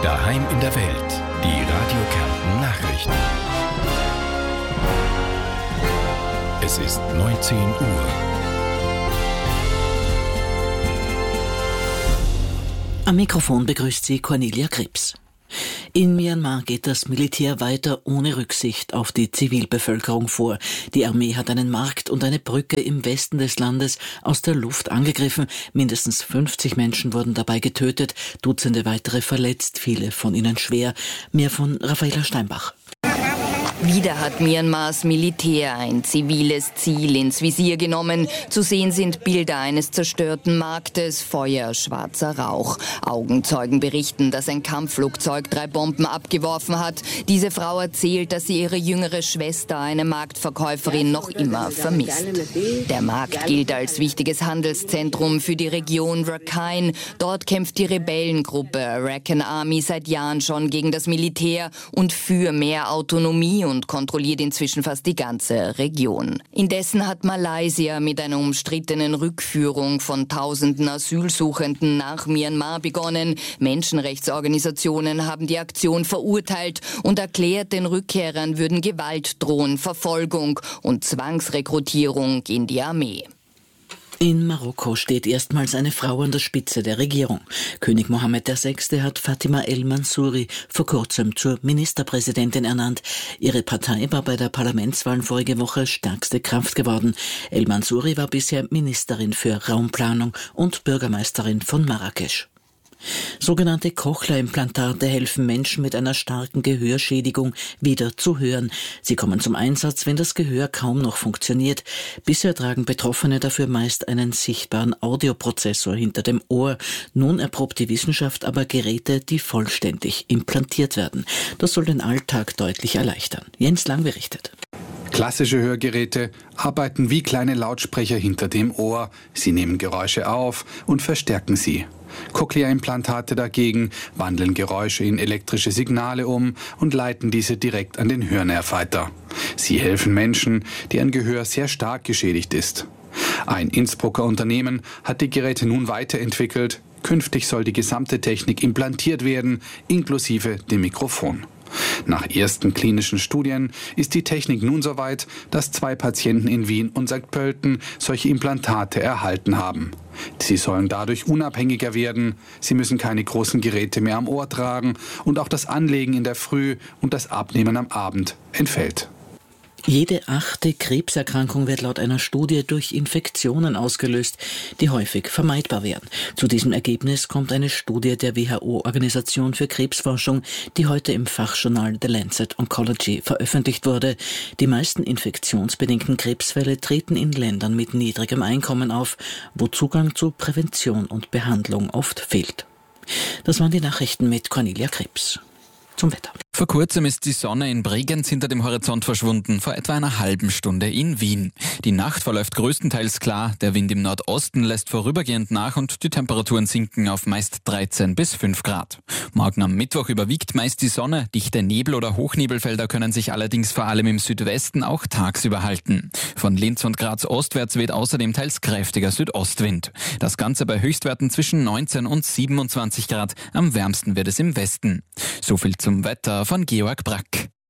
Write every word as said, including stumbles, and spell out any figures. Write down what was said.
Daheim in der Welt. Die Radio Kärnten Nachrichten. Es ist neunzehn Uhr. Am Mikrofon begrüßt sie Cornelia Krebs. In Myanmar geht das Militär weiter ohne Rücksicht auf die Zivilbevölkerung vor. Die Armee hat einen Markt und eine Brücke im Westen des Landes aus der Luft angegriffen. Mindestens fünfzig Menschen wurden dabei getötet, Dutzende weitere verletzt, viele von ihnen schwer. Mehr von Raffaela Steinbach. Wieder hat Myanmars Militär ein ziviles Ziel ins Visier genommen. Zu sehen sind Bilder eines zerstörten Marktes, Feuer, schwarzer Rauch. Augenzeugen berichten, dass ein Kampfflugzeug drei Bomben abgeworfen hat. Diese Frau erzählt, dass sie ihre jüngere Schwester, eine Marktverkäuferin, noch immer vermisst. Der Markt gilt als wichtiges Handelszentrum für die Region Rakhine. Dort kämpft die Rebellengruppe Arakan Army seit Jahren schon gegen das Militär und für mehr Autonomie und kontrolliert inzwischen fast die ganze Region. Indessen hat Malaysia mit einer umstrittenen Rückführung von tausenden Asylsuchenden nach Myanmar begonnen. Menschenrechtsorganisationen haben die Aktion verurteilt und erklärt, den Rückkehrern würden Gewalt drohen, Verfolgung und Zwangsrekrutierung in die Armee. In Marokko steht erstmals eine Frau an der Spitze der Regierung. König Mohammed der Sechste hat Fatima El Mansouri vor kurzem zur Ministerpräsidentin ernannt. Ihre Partei war bei der Parlamentswahl vorige Woche stärkste Kraft geworden. El Mansouri war bisher Ministerin für Raumplanung und Bürgermeisterin von Marrakesch. Sogenannte Cochlea-Implantate helfen Menschen mit einer starken Gehörschädigung wieder zu hören. Sie kommen zum Einsatz, wenn das Gehör kaum noch funktioniert. Bisher tragen Betroffene dafür meist einen sichtbaren Audioprozessor hinter dem Ohr. Nun erprobt die Wissenschaft aber Geräte, die vollständig implantiert werden. Das soll den Alltag deutlich erleichtern. Jens Lang berichtet. Klassische Hörgeräte arbeiten wie kleine Lautsprecher hinter dem Ohr. Sie nehmen Geräusche auf und verstärken sie. Cochlea-Implantate dagegen wandeln Geräusche in elektrische Signale um und leiten diese direkt an den Hörnerv weiter. Sie helfen Menschen, deren Gehör sehr stark geschädigt ist. Ein Innsbrucker Unternehmen hat die Geräte nun weiterentwickelt. Künftig soll die gesamte Technik implantiert werden, inklusive dem Mikrofon. Nach ersten klinischen Studien ist die Technik nun so weit, dass zwei Patienten in Wien und Sankt Pölten solche Implantate erhalten haben. Sie sollen dadurch unabhängiger werden, sie müssen keine großen Geräte mehr am Ohr tragen und auch das Anlegen in der Früh und das Abnehmen am Abend entfällt. Jede achte Krebserkrankung wird laut einer Studie durch Infektionen ausgelöst, die häufig vermeidbar wären. Zu diesem Ergebnis kommt eine Studie der W H O-Organisation für Krebsforschung, die heute im Fachjournal The Lancet Oncology veröffentlicht wurde. Die meisten infektionsbedingten Krebsfälle treten in Ländern mit niedrigem Einkommen auf, wo Zugang zu Prävention und Behandlung oft fehlt. Das waren die Nachrichten mit Cornelia Krebs. Zum Wetter. Vor kurzem ist die Sonne in Bregenz hinter dem Horizont verschwunden, vor etwa einer halben Stunde in Wien. Die Nacht verläuft größtenteils klar, der Wind im Nordosten lässt vorübergehend nach und die Temperaturen sinken auf meist dreizehn bis fünf Grad. Morgen am Mittwoch überwiegt meist die Sonne, dichte Nebel- oder Hochnebelfelder können sich allerdings vor allem im Südwesten auch tagsüber halten. Von Linz und Graz ostwärts weht außerdem teils kräftiger Südostwind. Das Ganze bei Höchstwerten zwischen neunzehn und siebenundzwanzig Grad, am wärmsten wird es im Westen. So viel zum Wetter von Georg Brack.